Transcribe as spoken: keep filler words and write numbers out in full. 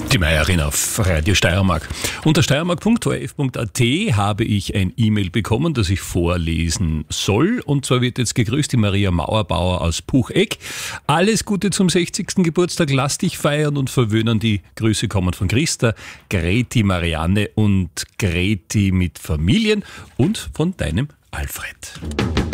Die Meierin auf Radio Steiermark. Unter steiermark punkt o r f punkt a t habe ich ein E-Mail bekommen, das ich vorlesen soll. Und zwar wird jetzt gegrüßt die Maria Mauerbauer aus Pucheck. Alles Gute zum sechzigsten Geburtstag. Lass dich feiern und verwöhnen. Die Grüße kommen von Christa, Greti, Marianne und Greti mit Familien und von deinem Alfred.